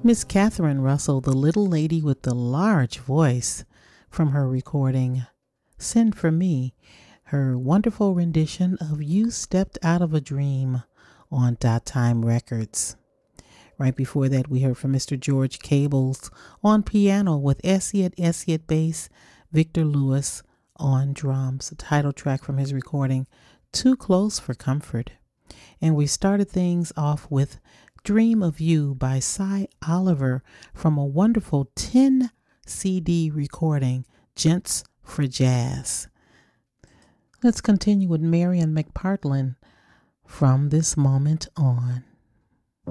Miss Catherine Russell, the little lady with the large voice, from her recording Send for Me, her wonderful rendition of You Stepped Out of a Dream on Dot Time Records. Right before that, we heard from Mr. George Cables on piano with Essie at bass, Victor Lewis on drums, a title track from his recording Too Close for Comfort. And we started things off with Dream of You by Cy Oliver from a wonderful 10 CD recording, Gents for Jazz. Let's continue with Marian McPartlin, From This Moment On.